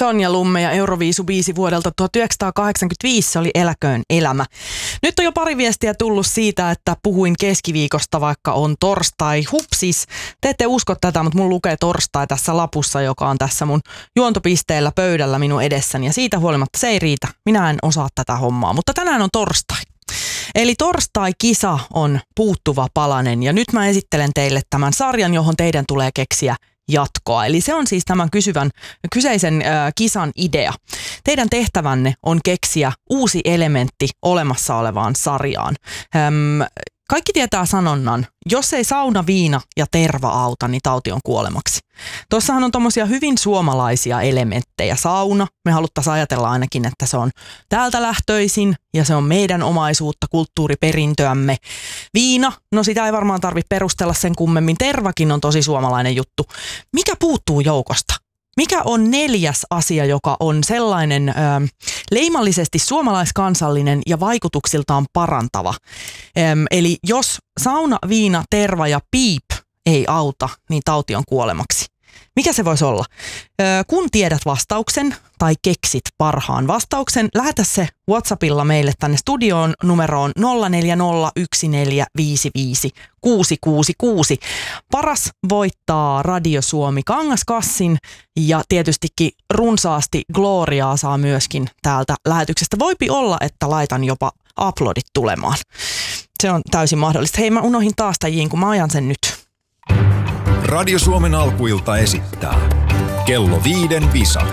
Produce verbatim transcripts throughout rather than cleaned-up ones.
Sonja Lumme ja Euroviisubiisi vuodelta tuhatyhdeksänsataakahdeksankymmentäviisi, se oli Eläköön elämä. Nyt on jo pari viestiä tullut siitä, että puhuin keskiviikosta, vaikka on torstai. Hupsis, te ette usko tätä, mutta mun lukee torstai tässä lapussa, joka on tässä mun juontopisteellä pöydällä minun edessäni. Ja siitä huolimatta se ei riitä. Minä en osaa tätä hommaa, mutta tänään on torstai. Eli torstai-kisa on puuttuva palanen ja nyt mä esittelen teille tämän sarjan, johon teidän tulee keksiä jatkoa. Eli se on siis tämän kysyvän, kyseisen äh, kisan idea. Teidän tehtävänne on keksiä uusi elementti olemassa olevaan sarjaan. Öm, kaikki tietää sanonnan, jos ei sauna, viina ja terva auta, niin tauti on kuolemaksi. Tuossahan on tommosia hyvin suomalaisia elementtejä. Sauna, me haluttaisiin ajatella ainakin, että se on täältä lähtöisin ja se on meidän omaisuutta, kulttuuriperintöämme. Viina, no sitä ei varmaan tarvitse perustella sen kummemmin. Tervakin on tosi suomalainen juttu. Mikä puuttuu joukosta? Mikä on neljäs asia, joka on sellainen ö, leimallisesti suomalaiskansallinen ja vaikutuksiltaan parantava? Ö, eli jos sauna, viina, terva ja piip ei auta, niin tauti on kuolemaksi. Mikä se voisi olla? Ö, kun tiedät vastauksen tai keksit parhaan vastauksen, lähetä se WhatsAppilla meille tänne studioon numeroon nolla neljä nolla yksi neljä viisi viisi kuusi kuusi kuusi. Paras voittaa Radio Suomi kangaskassin ja tietystikin runsaasti gloriaa saa myöskin täältä lähetyksestä. Voipi olla, että laitan jopa uploadit tulemaan. Se on täysin mahdollista. Hei, mä unohin taas tämän, kun mä ajan sen nyt. Radio Suomen alkuilta esittää Kello viiden visa.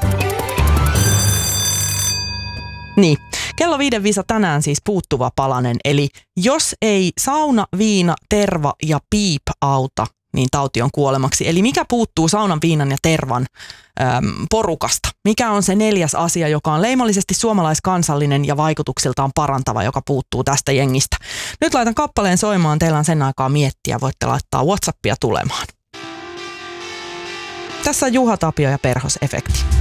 Niin, kello viiden visa tänään siis puuttuva palanen. Eli jos ei sauna, viina, terva ja piip auta, niin tauti on kuolemaksi. Eli mikä puuttuu saunan, viinan ja tervan äm, porukasta? Mikä on se neljäs asia, joka on leimallisesti suomalaiskansallinen ja vaikutuksiltaan parantava, joka puuttuu tästä jengistä? Nyt laitan kappaleen soimaan, teillä on sen aikaa miettiä, voitte laittaa WhatsAppia tulemaan. Tässä on Juha Tapio ja Perhos-efekti.